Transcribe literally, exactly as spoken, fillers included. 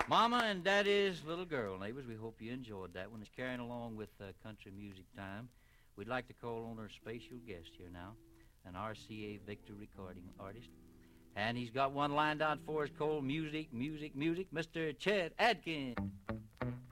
Mama and Daddy's Little Girl. Neighbors, we hope you enjoyed that one. It's carrying along with uh, country music time. We'd like to call on our special guest here now, an R C A Victor recording artist. And he's got one lined out for us called Music, Music, Music, Mister Chet Adkins.